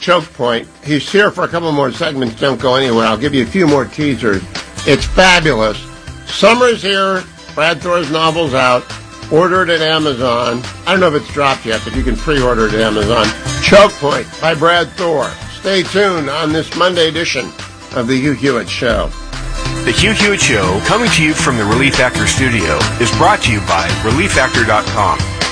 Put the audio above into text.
Choke Point. He's here for a couple more segments. Don't go anywhere. I'll give you a few more teasers. It's fabulous. Summer's here. Brad Thor's novel's out. Order it at Amazon. I don't know if it's dropped yet, but you can pre-order it at Amazon. Choke Point by Brad Thor. Stay tuned on this Monday edition of the Hugh Hewitt Show. The Hugh Hewitt Show, coming to you from the Relief Factor studio, is brought to you by ReliefFactor.com.